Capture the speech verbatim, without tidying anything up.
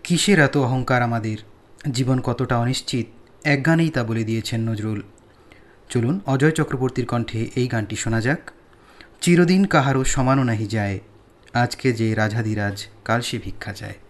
কিসের এত অহংকার আমাদের, জীবন কতটা অনিশ্চিত, এক গানেই তা বলে দিয়েছেন নজরুল। চলুন অজয় চক্রবর্তীর কণ্ঠে এই গানটি শোনা যাক। চিরদিন কাহারও সমানও নাহি যায়, আজকে যে রাজাধিরাজ কাল সে ভিক্ষা চায়।